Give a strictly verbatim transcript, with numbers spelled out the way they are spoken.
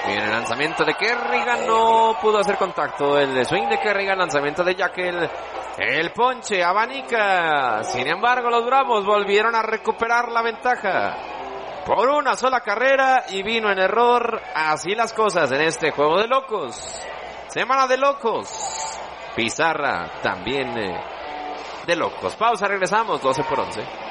Viene el lanzamiento de Kerrigan, no pudo hacer contacto. El swing de Kerrigan, lanzamiento de Jekyll. El ponche, abanica. Sin embargo, los Bravos volvieron a recuperar la ventaja por una sola carrera y vino en error. Así las cosas en este juego de locos. Semana de locos. Pizarra también eh, de locos. Pausa, regresamos, doce por once.